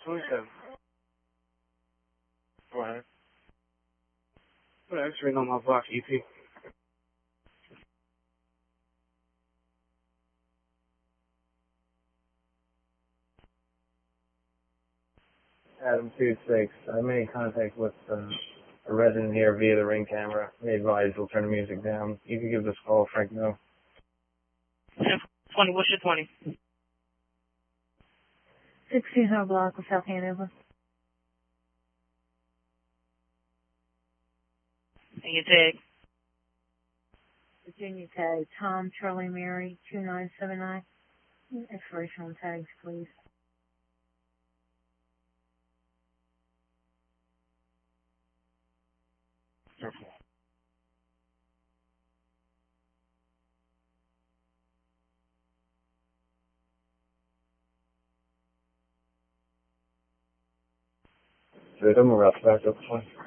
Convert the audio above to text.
Oh, yeah. Go ahead. Well, it's written on my block, EP. Adam 26. I made contact with a resident here via the Ring camera. They advised we'll turn the music down. You can give this call, Frank, no. 20, what's your 20? 1600 block of South Hanover. And your tag? Virginia tag, Tom Charlie Mary 2979. Expiration on tags, please. Careful. So don't move out the back up, please.